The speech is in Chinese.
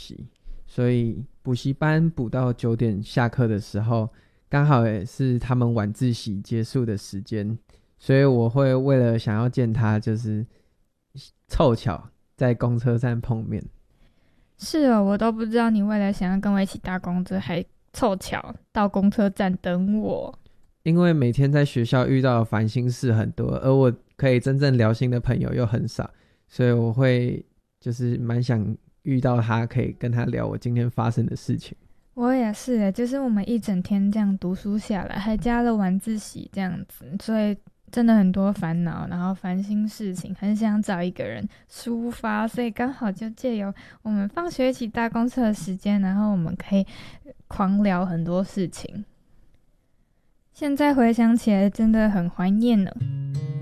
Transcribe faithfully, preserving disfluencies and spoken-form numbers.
习，所以补习班补到九点下课的时候，刚好也是他们晚自习结束的时间，所以我会为了想要见他，就是凑巧在公车站碰面。 是哦，我都不知道你为了想要跟我一起搭公车，还凑巧到公车站等我。 因为每天在学校遇到的烦心事很多，而我可以真正聊心的朋友又很少，所以我会就是蛮想遇到他，可以跟他聊我今天发生的事情。 我也是耶，就是我们一整天这样读书下来，还加了晚自习这样子，所以真的很多烦恼，然后烦心事情，很想找一个人抒发，所以刚好就借由我们放学一起搭公车的时间，然后我们可以狂聊很多事情。现在回想起来真的很怀念呢。